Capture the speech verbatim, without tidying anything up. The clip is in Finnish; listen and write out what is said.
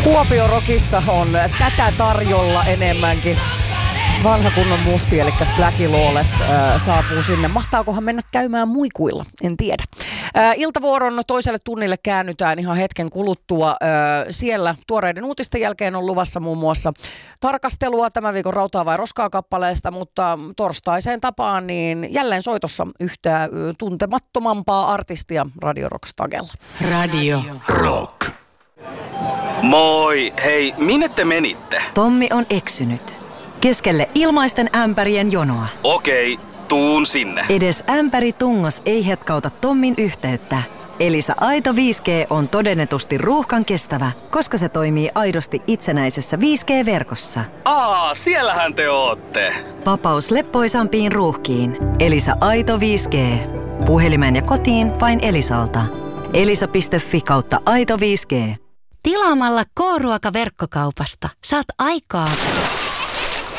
Kuopio Rockissa on tätä tarjolla enemmänkin. Vanha kunnon musti, eli Blackie Lawless äh, saapuu sinne. Mahtaakohan mennä käymään muikuilla? En tiedä. Äh, iltavuoron toiselle tunnille käännytään ihan hetken kuluttua. Äh, siellä tuoreiden uutisten jälkeen on luvassa muun muassa tarkastelua tämän viikon Rautaa vai roskaa -kappaleesta, mutta torstaiseen tapaan niin jälleen soitossa yhtä äh, tuntemattomampaa artistia Radio Rock-stagella. Radio Rock. Moi, hei, minne te menitte? Tommi on eksynyt. Keskelle ilmaisten ämpärien jonoa. Okei, tuun sinne. Edes ämpäri tungos ei hetkauta Tommin yhteyttä. Elisa Aito viisi G on todennetusti ruuhkan kestävä, koska se toimii aidosti itsenäisessä viisi G-verkossa. Aa, siellähän te ootte. Vapaus leppoisampiin ruuhkiin. Elisa Aito viisi G. Puhelimeen ja kotiin vain Elisalta. elisa piste fi kautta aito viisi G. Tilaamalla K-ruoka verkkokaupasta saat aikaa